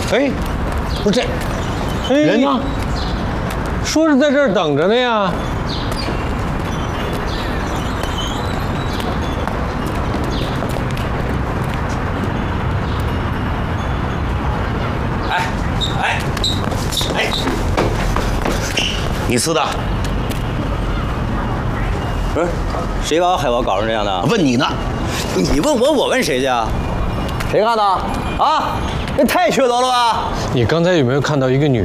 哎，不是这人呢？说是在这儿等着呢呀。 你撕的？ 不是，谁把我海报搞成这样的？ 问你呢？ 你问我，我问谁去啊？谁干的？啊，这太缺德了吧！ 你刚才有没有看到一个女